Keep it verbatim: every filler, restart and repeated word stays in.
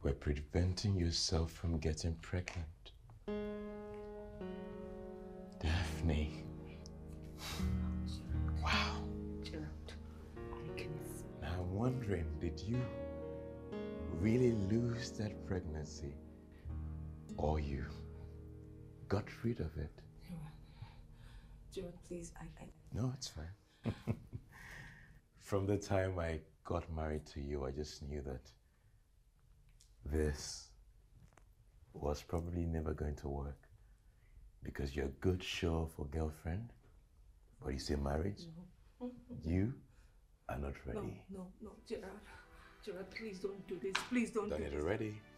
were preventing yourself from getting pregnant. Daphne. Wow. Gerald, I can... Now I'm wondering, did you really lose that pregnancy? Or you got rid of it? Gerald, please, I... I... No, it's fine. From the time I got married to you, I just knew that this was probably never going to work. Because you're a good show for girlfriend, but you say marriage, no. you are not ready. No, no, no, Gerald. Gerald, please don't do this. Please don't Done do it this. already.